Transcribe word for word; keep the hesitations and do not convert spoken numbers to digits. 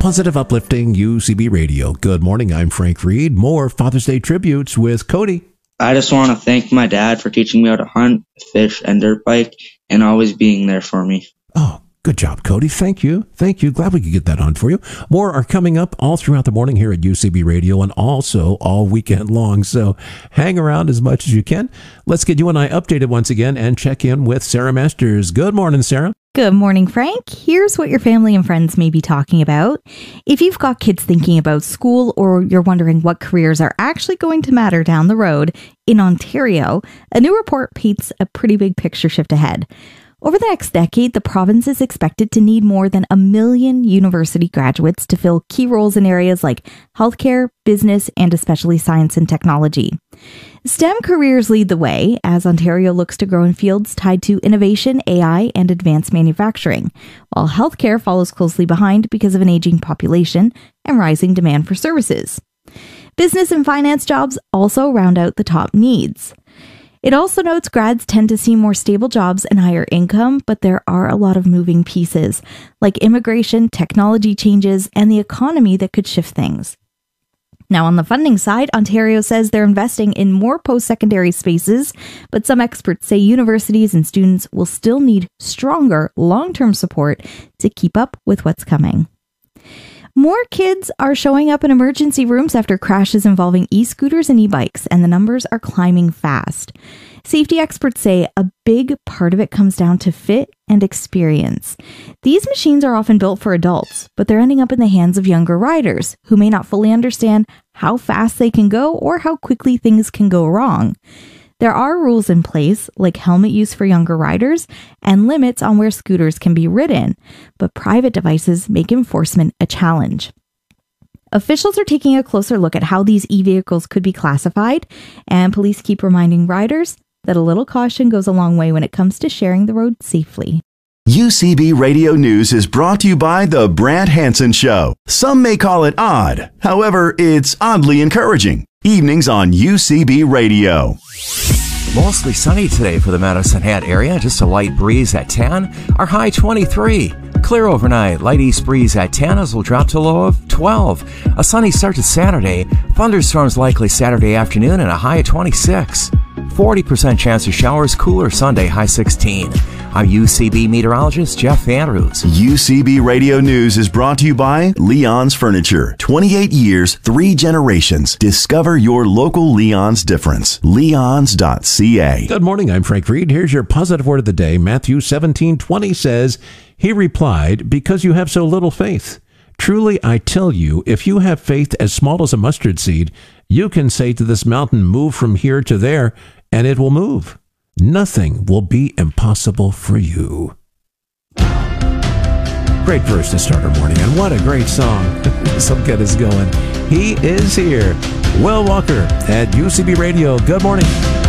Positive, uplifting U C B Radio. Good morning, I'm Frank Reed. More Father's Day tributes with Cody. I just want to thank my dad for teaching me how to hunt, fish, and dirt bike, and always being there for me. Oh, good job, Cody. Thank you. Thank you. Glad we could get that on for you. More are coming up all throughout the morning here at U C B Radio and also all weekend long. So hang around as much as you can. Let's get you and I updated once again and check in with Sarah Masters. Good morning, Sarah. Good morning, Frank. Here's what your family and friends may be talking about. If you've got kids thinking about school or you're wondering what careers are actually going to matter down the road, in Ontario, a new report paints a pretty big picture shift ahead. Over the next decade, the province is expected to need more than a million university graduates to fill key roles in areas like healthcare, business, and especially science and technology. STEM careers lead the way as Ontario looks to grow in fields tied to innovation, A I, and advanced manufacturing, while healthcare follows closely behind because of an aging population and rising demand for services. Business and finance jobs also round out the top needs. It also notes grads tend to see more stable jobs and higher income, but there are a lot of moving pieces, like immigration, technology changes, and the economy that could shift things. Now, on the funding side, Ontario says they're investing in more post-secondary spaces, but some experts say universities and students will still need stronger long-term support to keep up with what's coming. More kids are showing up in emergency rooms after crashes involving e-scooters and e-bikes, and the numbers are climbing fast. Safety experts say a big part of it comes down to fit and experience. These machines are often built for adults, but they're ending up in the hands of younger riders who may not fully understand how fast they can go or how quickly things can go wrong. There are rules in place, like helmet use for younger riders and limits on where scooters can be ridden, but private devices make enforcement a challenge. Officials are taking a closer look at how these e-vehicles could be classified, and police keep reminding riders that a little caution goes a long way when it comes to sharing the road safely. U C B Radio News is brought to you by The Brant Hansen Show. Some may call it odd. However, it's oddly encouraging. Evenings on U C B Radio. Mostly sunny today for the Medicine Hat area. Just a light breeze at ten. Our high twenty-three. Clear overnight. Light east breeze at ten as we'll drop to a low of twelve. A sunny start to Saturday. Thunderstorms likely Saturday afternoon and a high of twenty-six. forty percent chance of showers. Cooler Sunday, high sixteen. I'm U C B meteorologist Jeff Andrews. U C B Radio News is brought to you by Leon's Furniture. twenty-eight years, three generations. Discover your local Leon's difference. leons dot c a. Good morning, I'm Frank Reed. Here's your positive word of the day. Matthew seventeen twenty says, "He replied, because you have so little faith. Truly, I tell you, if you have faith as small as a mustard seed, you can say to this mountain, move from here to there, and it will move. Nothing will be impossible for you." Great verse to start our morning, and what a great song. This will get us going. He is here. Will Walker at U C B Radio. Good morning.